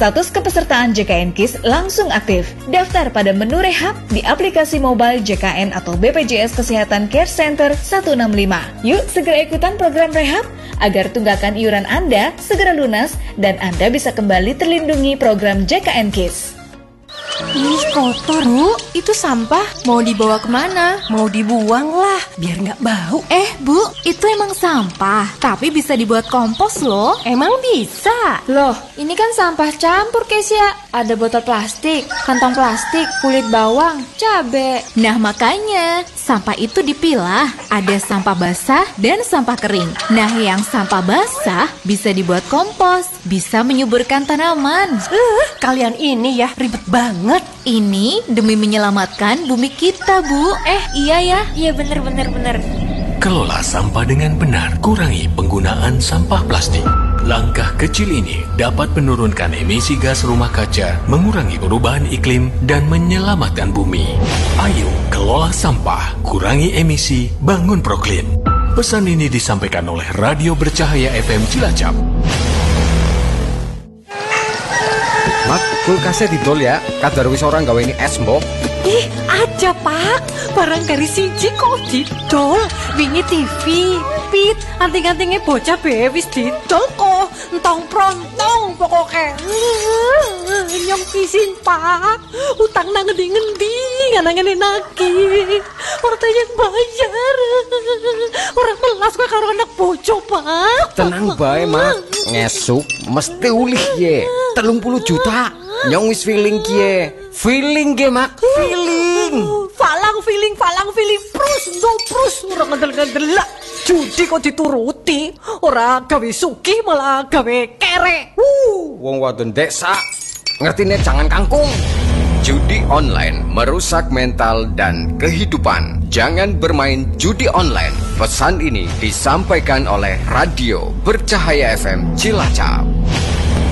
Status kepesertaan JKN KIS langsung aktif. Daftar pada menu rehab di aplikasi mobile JKN atau BPJS Kesehatan Care Center 165. Yuk segera ikutan program rehab agar tunggakan iuran Anda segera lunas dan Anda bisa kembali terlindungi program JKN KIS. Ih, kotor, Bu. Itu sampah. Mau dibawa kemana? Mau dibuang lah, biar nggak bau. Bu, itu emang sampah, tapi bisa dibuat kompos loh. Emang bisa? Loh, ini kan sampah campur, Kesia. Ada botol plastik, kantong plastik, kulit bawang, cabe. Nah makanya, sampah itu dipilah. Ada sampah basah dan sampah kering. Nah yang sampah basah bisa dibuat kompos, bisa menyuburkan tanaman. Kalian ini ya ribet banget. Ini demi menyelamatkan bumi kita, Bu. Iya ya, iya bener. Kelola sampah dengan benar, kurangi penggunaan sampah plastik. Langkah kecil ini dapat menurunkan emisi gas rumah kaca, mengurangi perubahan iklim, dan menyelamatkan bumi. Ayo kelola sampah, kurangi emisi, bangun Proklim. Pesan ini disampaikan oleh Radio Bercahaya FM Cilacap. Mak, kulkasnya didol ya. Kadar wis orang gawe ini es mbok. Ih, aja Pak. Barang dari siji kok didol. Wingi TV, pit, anting-antingnya bocah be wis didol kok. Entong prontong pokoknya. Nyong pisin Pak. Utang nang ngendi-ngendi nganangane nagih. Orang yang bayar. Orang melas kok karo anak bojo Pak. Tenang bae, Mak. Ngesuk mesti ulih ye. 30 juta. Nyong wis feeling kie. Feeling ge, Mak. Feeling. Falang feeling. Prus. Orang ngandel-ngandel. Judi kok dituruti. Orang gawe sugih malah gawe kere. Wong wadon desa. Ngertine jangan kangkung. Judi online merusak mental dan kehidupan. Jangan bermain judi online. Pesan ini disampaikan oleh Radio Bercahaya FM Cilacap.